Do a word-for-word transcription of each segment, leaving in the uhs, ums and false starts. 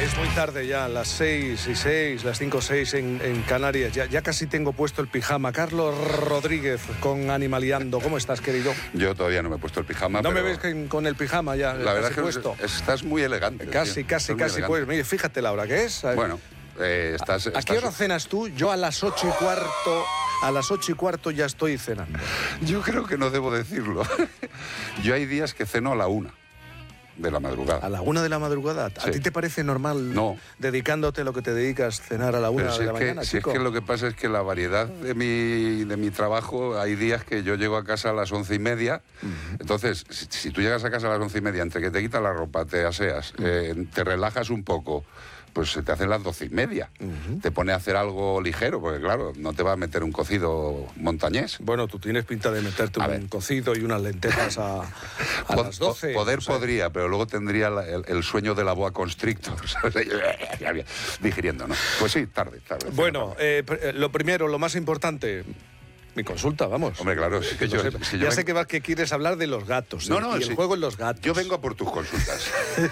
Es muy tarde ya, las seis y seis, las cinco o seis en, en Canarias. Ya, ya casi tengo puesto el pijama. Carlos Rodríguez con Animaliando. ¿Cómo estás, querido? Yo todavía no me he puesto el pijama. No pero... me ves que, con el pijama ya. La verdad es que puesto. estás muy elegante. Casi, tío. casi, Estás casi. Pues mire, fíjate la hora que es. Bueno, eh, estás... ¿A, ¿A estás... qué hora cenas tú? Yo a las ocho y cuarto... A las ocho y cuarto ya estoy cenando. Yo creo que no debo decirlo. Yo hay días que ceno a la una de la madrugada. ¿A la una de la madrugada? ¿A Sí. ti te parece normal, No. dedicándote a lo que te dedicas, cenar a la una Pero si de es la que, mañana, si chico? es que lo que pasa es que la variedad de mi, de mi trabajo, hay días que yo llego a casa a las once y media. Uh-huh. Entonces, si, si tú llegas a casa a las once y media, entre que te quitas la ropa, te aseas, uh-huh. eh, te relajas un poco, pues se te hacen las doce y media. Uh-huh. Te pone a hacer algo ligero, porque claro, no te va a meter un cocido montañés. Bueno, tú tienes pinta de meterte a un ver. cocido y unas lentejas a, a Pod, las doce. Poder o sea. podría, pero luego tendría la, el, el sueño de la boa constrictor, digiriendo, ¿no? Pues sí, tarde, tarde. Bueno, eh, lo primero, lo más importante... Mi consulta, vamos. Hombre, claro. Es que yo, sé, si yo ya vengo... sé que, vas, que quieres hablar de los gatos. No, ¿eh? no, y sí. el juego en los gatos. Yo vengo a por tus consultas.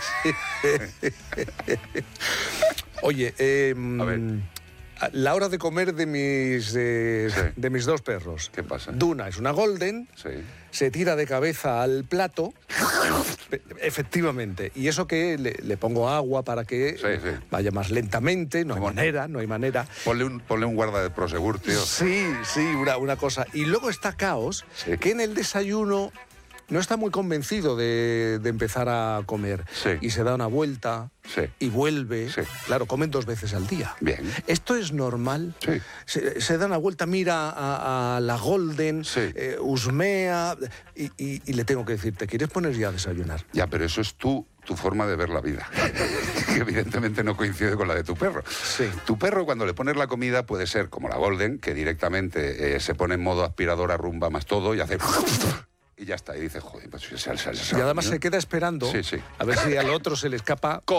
Oye, eh, a ver. la hora de comer de mis, eh, sí. de mis dos perros. ¿Qué pasa? Duna es una golden. Sí. Se tira de cabeza al plato, efectivamente, y eso que le, le pongo agua para que sí, sí. vaya más lentamente, no hay ¿Cómo? manera, no hay manera. Ponle un, ponle un guarda de Prosegur, tío. Sí, sí, una, una cosa. Y luego está Caos, sí. que en el desayuno no está muy convencido de, de empezar a comer. Sí. Y se da una vuelta sí. y vuelve. Sí. Claro, comen dos veces al día. Bien. ¿Esto es normal? Sí. Se, se da una vuelta, mira a, a la Golden, sí. eh, husmea, y, y, y le tengo que decir, ¿te quieres poner ya a desayunar? Ya, pero eso es tú, tu forma de ver la vida. Que evidentemente no coincide con la de tu perro. Sí. Tu perro, cuando le pones la comida, puede ser como la Golden, que directamente eh, se pone en modo aspiradora, rumba más todo y hace... Y ya está, y dice, joder, pues... Se, se, se, y además ¿no? se queda esperando sí, sí. a ver si al otro se le escapa...